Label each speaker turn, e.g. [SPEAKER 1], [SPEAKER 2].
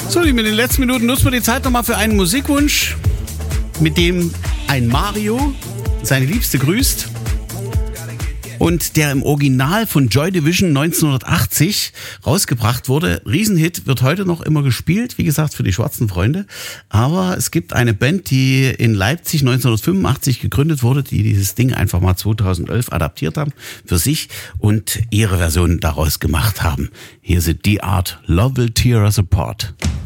[SPEAKER 1] So, in den letzten Minuten nutzen wir die Zeit nochmal für einen Musikwunsch, mit dem ein Mario seine Liebste grüßt und der im Original von Joy Division 1980 rausgebracht wurde. Riesenhit, wird heute noch immer gespielt, wie gesagt, für die schwarzen Freunde. Aber es gibt eine Band, die in Leipzig 1985 gegründet wurde, die dieses Ding einfach mal 2011 adaptiert haben für sich und ihre Version daraus gemacht haben. Hier sind Die Art, Love Will Tear Us Apart.